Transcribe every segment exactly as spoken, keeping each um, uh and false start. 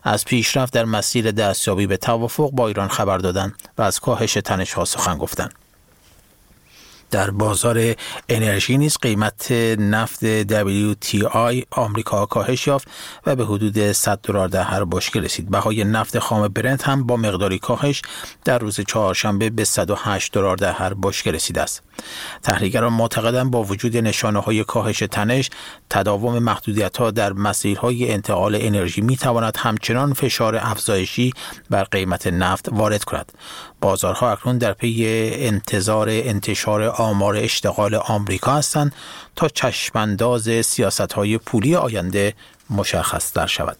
از پیشرفت در مسیر دستیابی به توافق با ایران خبر دادند و از کاهش تنش‌ها سخن گفتند. در بازار انرژی نیز قیمت نفت دبلیو تی آی آمریکا کاهش یافت و به حدود صد دلار در هر بشکه رسید. بهای نفت خام برنت هم با مقداری کاهش در روز چهارشنبه به صد و هشت دلار در هر بشکه رسیده است. تحلیلگران معتقدند با وجود نشانه‌های کاهش تنش، تداوم محدودیت‌ها در مسیرهای انتقال انرژی می‌تواند همچنان فشار افزایشی بر قیمت نفت وارد کند. بازارها اکنون در پی انتظار انتشار آمار اشتغال آمریکا هستند تا چشمانداز سیاست‌های پولی آینده مشخص‌تر شود.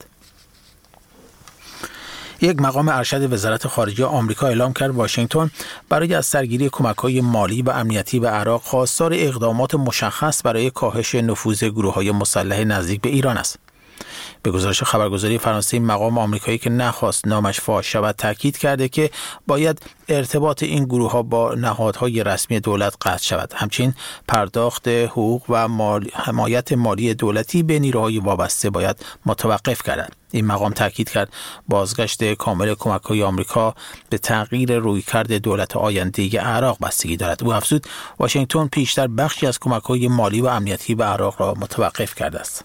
یک مقام ارشد وزارت خارجه آمریکا اعلام کرد واشنگتن برای از سرگیری کمک‌های مالی و امنیتی به عراق خواستار اقدامات مشخص برای کاهش نفوذ گروه‌های مسلح نزدیک به ایران است. به گزارش خبرگزاری فرانسه، مقام آمریکایی که نخواست نامش فاش شود تاکید کرده که باید ارتباط این گروه‌ها با نهادهای رسمی دولت قطع شود. همچنین پرداخت حقوق و مال... حمایت مالی دولتی به نیروهای وابسته باید متوقف گردد. این مقام تاکید کرد بازگشت کامل کمک‌های آمریکا به تغییر رویکرد دولت آینده عراق بستگی دارد. او افزود واشنگتن پیشتر بخشی از کمک‌های مالی و امنیتی به عراق را متوقف کرده است.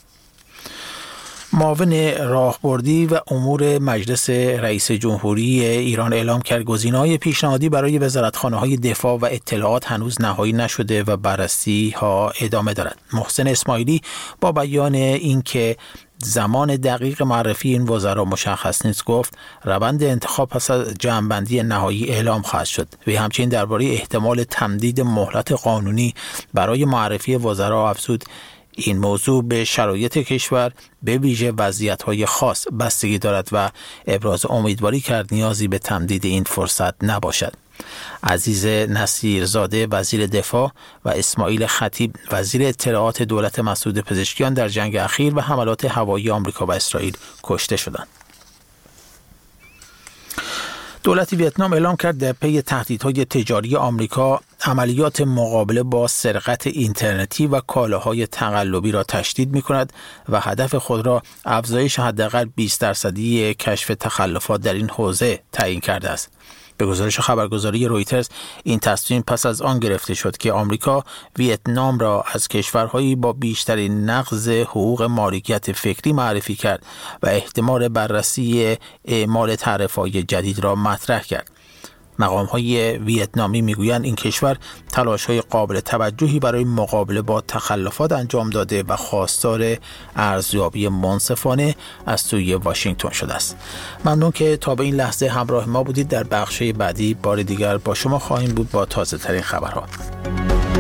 معاون راهبردی و امور مجلس رئیس جمهوری ایران اعلام کرد گزینه‌های پیشنهادی برای وزارتخانه‌های دفاع و اطلاعات هنوز نهایی نشده و بررسی‌ها ادامه دارد. محسن اسماعیلی با بیان اینکه زمان دقیق معرفی این وزرا مشخص نیست گفت روند انتخاب پس از جمع‌بندی نهایی اعلام خواهد شد. و همچنین درباره احتمال تمدید مهلت قانونی برای معرفی وزرا افزود این موضوع به شرایط کشور به ویژه وضعیت‌های خاص بستگی دارد و ابراز امیدواری کرد نیازی به تمدید این فرصت نباشد. عزیز نصیرزاده وزیر دفاع و اسماعیل خطیب وزیر اطلاعات دولت مسعود پزشکیان در جنگ اخیر و حملات هوایی آمریکا و اسرائیل کشته شدند. دولت ویتنام اعلام کرد در پی تهدیدهای تجاری آمریکا عملیات مقابله با سرقت اینترنتی و کالاهای تقلبی را تشدید می‌کند و هدف خود را افزایش حداقل بیست درصدی کشف تخلفات در این حوزه تعیین کرده است. به گزارش خبرگزاری رویترز این تصمیم پس از آن گرفته شد که آمریکا ویتنام را از کشورهایی با بیشترین نقض حقوق مالکیت فکری معرفی کرد و احتمال بررسی اعمال تعرفه‌های جدید را مطرح کرد. مقام‌های ویتنامی میگویند این کشور تلاش‌های قابل توجهی برای مقابله با تخلفات انجام داده و خواستار ارزیابی منصفانه از سوی واشنگتن شده است. ممنون که تا به این لحظه همراه ما بودید. در بخش بعدی بار دیگر با شما خواهیم بود با تازه‌ترین خبرها.